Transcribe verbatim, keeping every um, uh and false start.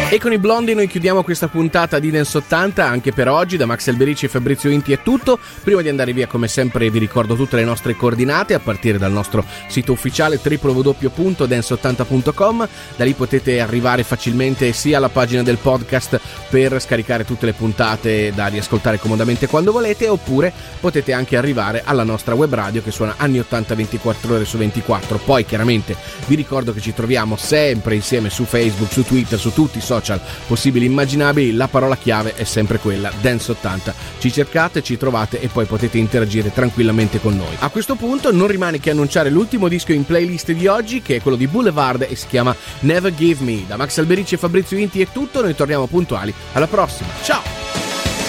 E con i Blondi noi chiudiamo questa puntata di Dance ottanta anche per oggi. Da Max Alberici e Fabrizio Inti è tutto. Prima di andare via, come sempre, vi ricordo tutte le nostre coordinate a partire dal nostro sito ufficiale w w w punto dance ottanta punto com. Da lì potete arrivare facilmente sia alla pagina del podcast per scaricare tutte le puntate da riascoltare comodamente quando volete, oppure potete anche arrivare alla nostra web radio che suona anni ottanta ventiquattro ore su ventiquattro. Poi chiaramente vi ricordo che ci troviamo sempre insieme su Facebook, su Twitter, su tutti i social possibili e immaginabili. La parola chiave è sempre quella, Dance ottanta. Ci cercate, ci trovate e poi potete interagire tranquillamente con noi. A questo punto non rimane che annunciare l'ultimo disco in playlist di oggi, che è quello di Boulevard e si chiama Never Give Me. Da Max Alberici e Fabrizio Inti è tutto, noi torniamo puntuali alla prossima. Ciao!